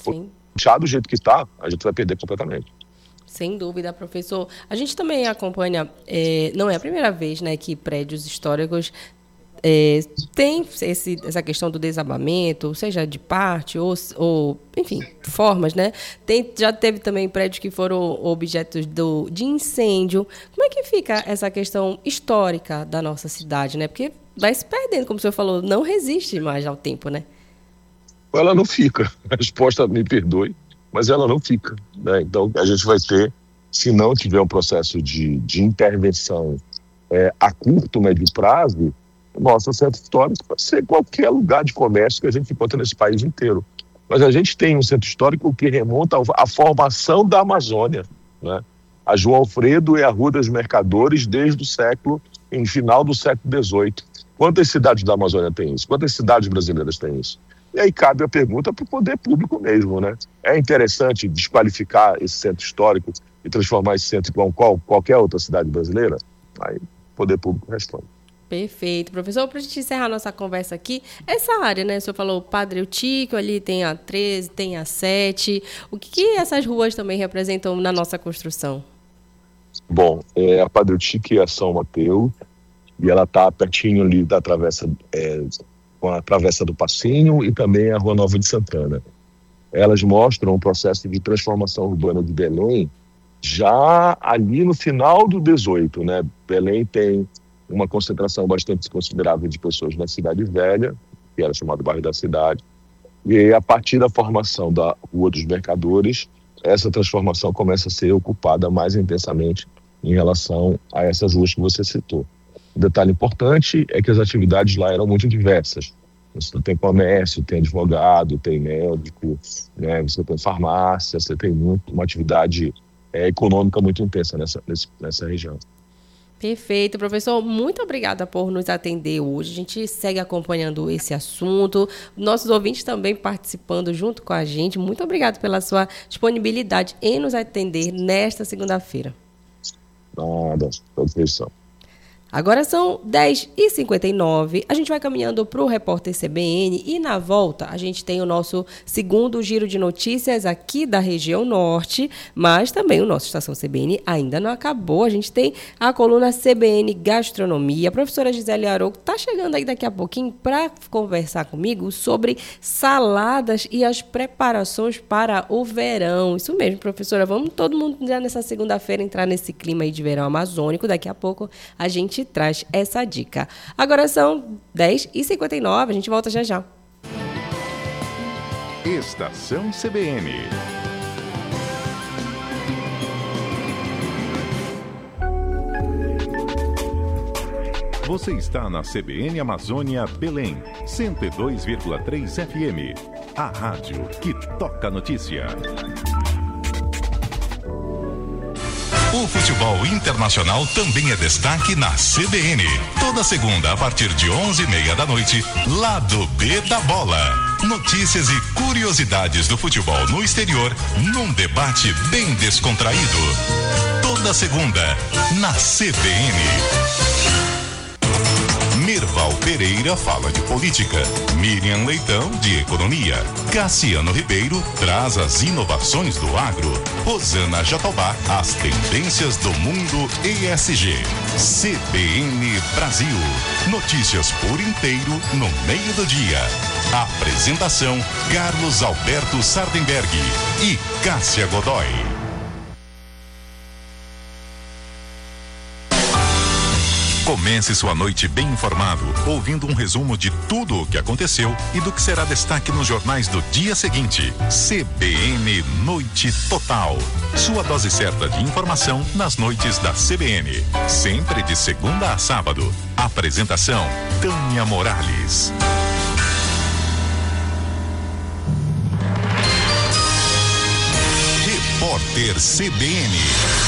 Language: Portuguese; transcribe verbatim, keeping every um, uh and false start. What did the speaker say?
Sim. Deixar do jeito que está, a gente vai perder completamente. Sem dúvida, professor. A gente também acompanha, é, não é a primeira vez, né, que prédios históricos é, têm esse, essa questão do desabamento, seja de parte ou, ou enfim, formas, né? Tem, já teve também prédios que foram objetos do, de incêndio. Como é que fica essa questão histórica da nossa cidade, né? Porque vai se perdendo, como o senhor falou, não resiste mais ao tempo, né? Ela não fica. A resposta, me perdoe, mas ela não fica, né? Então, a gente vai ter, se não tiver um processo de, de intervenção é, a curto, médio prazo, o nosso centro histórico pode ser qualquer lugar de comércio que a gente encontra nesse país inteiro. Mas a gente tem um centro histórico que remonta à formação da Amazônia, né? A João Alfredo é a Rua dos Mercadores desde o século, em final do século dezoito. Quantas cidades da Amazônia têm isso? Quantas cidades brasileiras têm isso? E aí cabe a pergunta para o poder público mesmo, né? É interessante desqualificar esse centro histórico e transformar esse centro igual qual, qualquer outra cidade brasileira? Aí o poder público responde. Perfeito. Professor, para a gente encerrar nossa conversa aqui, essa área, né? O senhor falou Padre Eutico, ali tem a treze, tem a sete. O que, que essas ruas também representam na nossa construção? Bom, é, a Padre Eutico é a São Mateus, e ela está pertinho ali da travessa... É, com a Travessa do Passinho e também a Rua Nova de Santana. Elas mostram um processo de transformação urbana de Belém já ali no final do dezoito, né? Belém tem uma concentração bastante considerável de pessoas na Cidade Velha, que era chamado bairro da Cidade, e aí, a partir da formação da Rua dos Mercadores, essa transformação começa a ser ocupada mais intensamente em relação a essas ruas que você citou. Um detalhe importante é que as atividades lá eram muito diversas. Você tem comércio, tem advogado, tem médico, né? Você tem farmácia, você tem muito, uma atividade é, econômica muito intensa nessa, nessa, nessa região. Perfeito, professor. Muito obrigada por nos atender hoje. A gente segue acompanhando esse assunto. Nossos ouvintes também participando junto com a gente. Muito obrigado pela sua disponibilidade em nos atender nesta segunda-feira. Nada, à disposição. Agora são dez e cinquenta e nove, a gente vai caminhando para o Repórter C B N e na volta a gente tem o nosso segundo giro de notícias aqui da região norte, mas também o nosso Estação C B N ainda não acabou, a gente tem a coluna C B N Gastronomia. A professora Gisele Arouco está chegando aí daqui a pouquinho para conversar comigo sobre saladas e as preparações para o verão. Isso mesmo, professora, vamos todo mundo já nessa segunda-feira entrar nesse clima aí de verão amazônico, daqui a pouco a gente traz essa dica. Agora são dez e cinquenta e nove, a gente volta já já. Estação C B N. Você está na C B N Amazônia Belém, cento e dois vírgula três F M. A rádio que toca notícia. O futebol internacional também é destaque na C B N. Toda segunda, a partir de onze e meia da noite, Lado B da Bola. Notícias e curiosidades do futebol no exterior, num debate bem descontraído. Toda segunda, na C B N. Mirval Pereira fala de política, Miriam Leitão de economia, Cassiano Ribeiro traz as inovações do agro, Rosana Jatobá as tendências do mundo E S G. C B N Brasil, notícias por inteiro no meio do dia. Apresentação Carlos Alberto Sardenberg e Cássia Godoy. Comece sua noite bem informado, ouvindo um resumo de tudo o que aconteceu e do que será destaque nos jornais do dia seguinte. C B N Noite Total. Sua dose certa de informação nas noites da C B N. Sempre de segunda a sábado. Apresentação Tânia Morales. Repórter C B N.